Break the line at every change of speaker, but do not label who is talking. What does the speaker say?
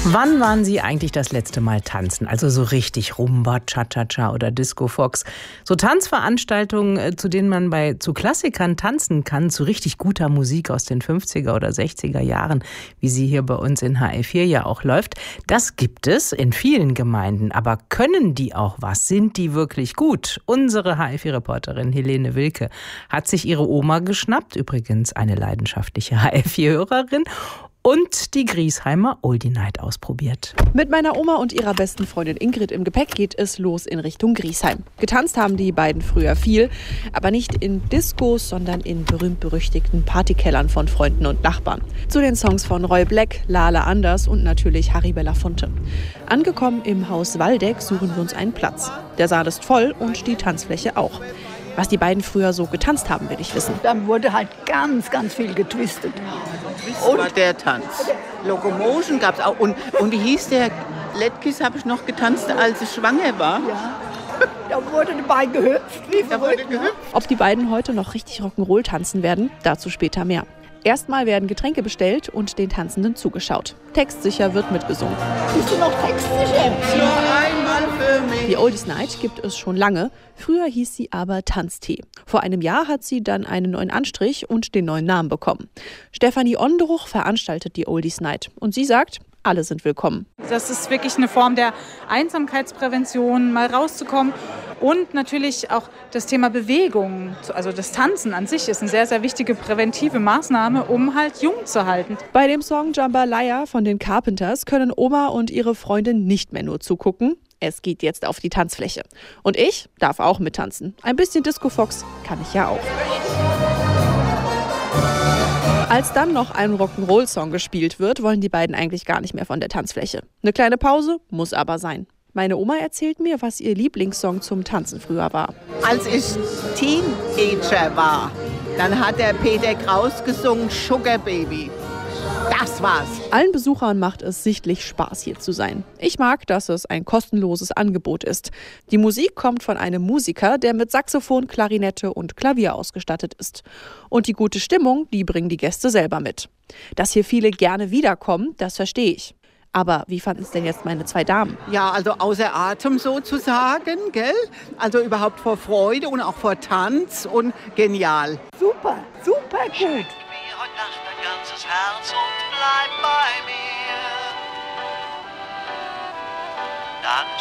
Wann waren Sie eigentlich das letzte Mal tanzen? Also so richtig Rumba, Cha-Cha-Cha oder Disco Fox. So Tanzveranstaltungen, zu denen man zu Klassikern tanzen kann, zu richtig guter Musik aus den 50er oder 60er Jahren, wie sie hier bei uns in HR4 ja auch läuft. Das gibt es in vielen Gemeinden. Aber können die auch was? Sind die wirklich gut? Unsere HR4-Reporterin Helene Wilke hat sich ihre Oma geschnappt, übrigens eine leidenschaftliche HR4-Hörerin, und die Griesheimer Oldie Night ausprobiert.
Mit meiner Oma und ihrer besten Freundin Ingrid im Gepäck geht es los in Richtung Griesheim. Getanzt haben die beiden früher viel, aber nicht in Discos, sondern in berühmt-berüchtigten Partykellern von Freunden und Nachbarn. Zu den Songs von Roy Black, Lale Anders und natürlich Harry Belafonte. Angekommen im Haus Waldeck suchen wir uns einen Platz. Der Saal ist voll und die Tanzfläche auch. Was die beiden früher so getanzt haben, will ich wissen.
Dann wurde halt ganz, ganz viel getwistet.
Und war der Tanz. Locomotion gab es auch. Und wie hieß der? Letkis habe ich noch getanzt, als ich schwanger war.
Ja. Da wurde dabei gehüpft.
Ob die beiden heute noch richtig Rock'n'Roll tanzen werden, dazu später mehr. Erstmal werden Getränke bestellt und den Tanzenden zugeschaut. Textsicher wird mitgesungen.
Bist du noch textsicher?
Nur einmal für mich.
Die Oldies Night gibt es schon lange. Früher hieß sie aber Tanztee. Vor einem Jahr hat sie dann einen neuen Anstrich und den neuen Namen bekommen. Stefanie Ondruch veranstaltet die Oldies Night. Und sie sagt, alle sind willkommen.
Das ist wirklich eine Form der Einsamkeitsprävention, mal rauszukommen. Und natürlich auch das Thema Bewegung, also das Tanzen an sich ist eine sehr, sehr wichtige präventive Maßnahme, um halt jung zu halten.
Bei dem Song Jambalaya von den Carpenters können Oma und ihre Freundin nicht mehr nur zugucken. Es geht jetzt auf die Tanzfläche. Und ich darf auch mittanzen. Ein bisschen Disco Fox kann ich ja auch. Als dann noch ein Rock'n'Roll-Song gespielt wird, wollen die beiden eigentlich gar nicht mehr von der Tanzfläche. Eine kleine Pause muss aber sein. Meine Oma erzählt mir, was ihr Lieblingssong zum Tanzen früher war.
Als ich Teenager war, dann hat der Peter Kraus gesungen Sugar Baby. Das war's.
Allen Besuchern macht es sichtlich Spaß, hier zu sein. Ich mag, dass es ein kostenloses Angebot ist. Die Musik kommt von einem Musiker, der mit Saxophon, Klarinette und Klavier ausgestattet ist. Und die gute Stimmung, die bringen die Gäste selber mit. Dass hier viele gerne wiederkommen, das verstehe ich. Aber wie fanden es denn jetzt meine zwei Damen?
Ja, also außer Atem sozusagen, gell? Also überhaupt vor Freude und auch vor Tanz und genial.
Super, super gut.
Schenk mir heute Nacht dein ganzes Herz und bleib bei mir. Dann